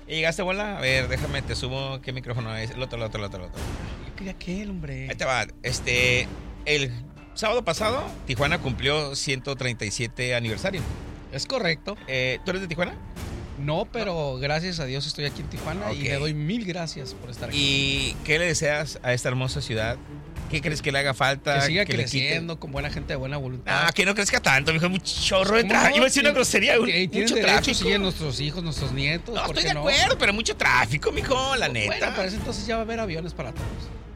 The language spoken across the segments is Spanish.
¿Y llegaste, bola? A ver, déjame, te subo. ¿Qué micrófono es? El otro. Yo quería aquel, hombre. Ahí te va. El sábado pasado, Tijuana cumplió 137 aniversario. Es correcto. ¿Tú eres de Tijuana? No, pero gracias a Dios estoy aquí en Tijuana Ok. y le doy 1000 gracias por estar aquí. ¿Y qué le deseas a esta hermosa ciudad? ¿Qué crees que le haga falta? Que siga le quite? creciendo con buena gente de buena voluntad. Que no crezca tanto, mijo. Mucho chorro de ¿Cómo tráfico. no? Iba a decir una grosería. Tienen Mucho derecho, tráfico. siguen nuestros hijos, nuestros nietos. No, ¿por estoy qué de no? acuerdo, pero mucho tráfico, mijo, la neta. Bueno, para eso entonces ya va a haber aviones para todos.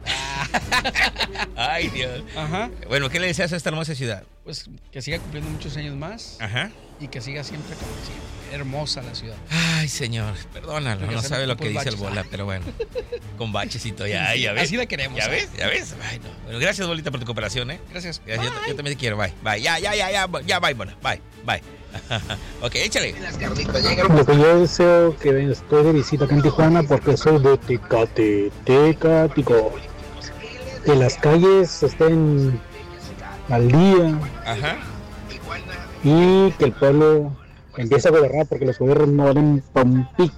Ay, Dios. Ajá. Bueno, ¿qué le deseas a esta hermosa ciudad? Pues que siga cumpliendo muchos años más Ajá. y que siga siempre como siempre. Hermosa la ciudad. Ay, señor, perdónalo, Porque no se sabe me lo ocupó que el dice el bache. bola, pero bueno, con bachecito, ya ves. Así la queremos. ¿Ya ves? Ay, no. Bueno, gracias, bolita, por tu cooperación, ¿eh? Gracias. Gracias, yo también te quiero, bye, ya, bye, bola, bye. Ok, échale. Lo que yo deseo que estoy de visita acá en Tijuana porque soy de Tecático. Que las calles estén al día Ajá. y que el pueblo empiece a gobernar porque los gobiernos no valen pa' un pic.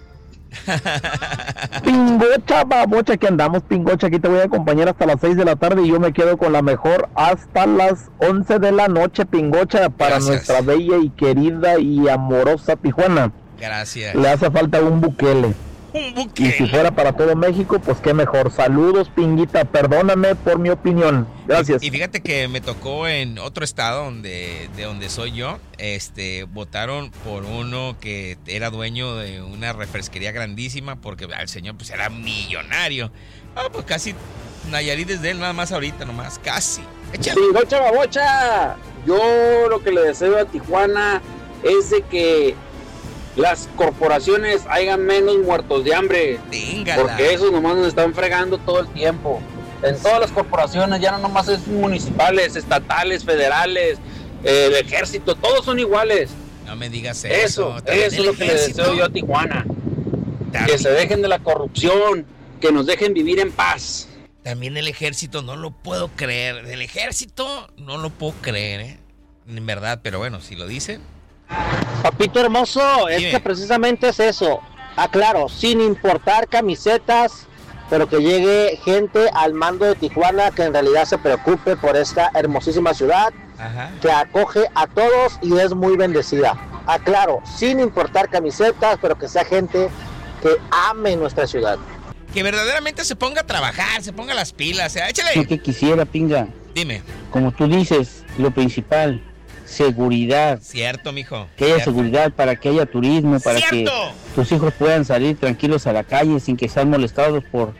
Pingocha, babocha, que andamos, pingocha. Aquí te voy a acompañar hasta las 6 de la tarde y yo me quedo con la mejor hasta las 11 de la noche, pingocha, para Gracias. nuestra bella y querida y amorosa Tijuana. Gracias. Le hace falta un Bukele. Un Y buque. si fuera para todo México, pues qué mejor. Saludos, pinguita. Perdóname por mi opinión. Gracias. Y fíjate que me tocó en otro estado de donde soy yo, votaron por uno que era dueño de una refresquería grandísima porque el señor pues era millonario. Pues casi Nayarit desde él, nada más ahorita, nomás, casi. Échale. Pingocha babocha, yo lo que le deseo a Tijuana es de que las corporaciones hagan menos muertos de hambre, Téngala. porque esos nomás nos están fregando todo el tiempo. En todas las corporaciones, ya no nomás es municipales, estatales, federales, el ejército, todos son iguales. No me digas Eso También es el lo que le ejército. deseo yo a Tijuana. Que También- se dejen de la corrupción, que nos dejen vivir en paz. También el ejército, no lo puedo creer. Del ejército, no lo puedo creer, ¿eh? En verdad, pero bueno, si lo dicen. Papito hermoso, Dime. que precisamente es eso. Aclaro, sin importar camisetas, pero que llegue gente al mando de Tijuana que en realidad se preocupe por esta hermosísima ciudad, Ajá. que acoge a todos y es muy bendecida. Aclaro, sin importar camisetas, pero que sea gente que ame nuestra ciudad. Que verdaderamente se ponga a trabajar, se ponga las pilas. Échale. Lo que quisiera, pinga, Dime. como tú dices, lo principal, seguridad. Cierto, mijo. Que haya Cierto. seguridad para que haya turismo, para ¡Cierto! que tus hijos puedan salir tranquilos a la calle sin que sean molestados por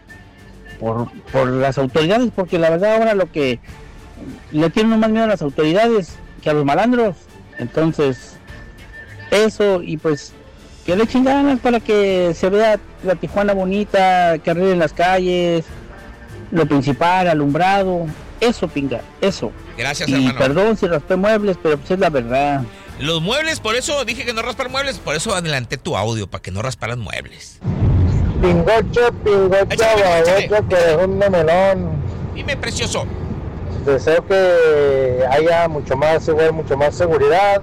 las autoridades, porque la verdad ahora lo que le tienen más miedo a las autoridades que a los malandros. Entonces, eso, y pues que le echen ganas para que se vea la Tijuana bonita, que arreglen las calles, lo principal, alumbrado, eso, pinga, eso. Gracias, Y hermano. perdón si raspé muebles, pero pues es la verdad. Los muebles, por eso dije que no raspar muebles, por eso adelanté tu audio, para que no rasparan muebles. Pingocha, Échale, babocha, que dejó un melón. Dime, precioso. Deseo que haya mucho más seguridad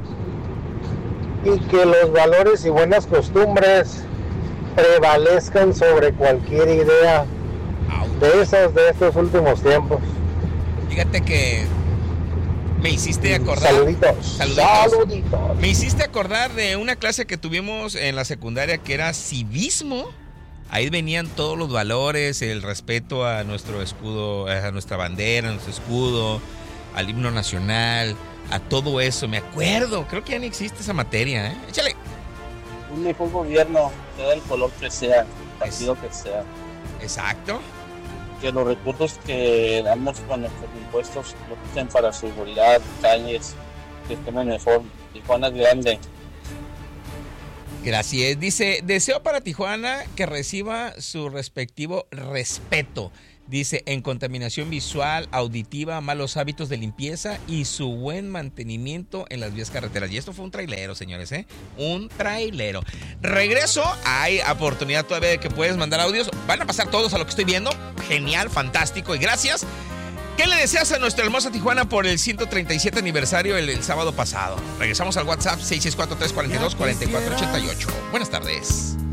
y que los valores y buenas costumbres prevalezcan sobre cualquier idea de estos últimos tiempos. Fíjate que me hiciste acordar. Saluditos. Me hiciste acordar de una clase que tuvimos en la secundaria que era civismo. Ahí venían todos los valores, el respeto a nuestro escudo, a nuestra bandera, a nuestro escudo, al himno nacional, a todo eso. Me acuerdo, creo que ya no existe esa materia, ¿eh? Échale. Un mejor gobierno, sea el color que sea, el partido que sea. Exacto. Que los recursos que damos con nuestros impuestos los usen para seguridad, calles, que estén mejor. Tijuana es grande. Gracias. Dice, deseo para Tijuana que reciba su respectivo respeto. Dice, en contaminación visual, auditiva, malos hábitos de limpieza y su buen mantenimiento en las vías carreteras. Y esto fue un trailero, señores, ¿eh? Un trailero. Regreso, hay oportunidad todavía de que puedes mandar audios. Van a pasar todos a lo que estoy viendo. Genial, fantástico y gracias. ¿Qué le deseas a nuestra hermosa Tijuana por el 137 aniversario el sábado pasado? Regresamos al WhatsApp 664-342-4488. Buenas tardes.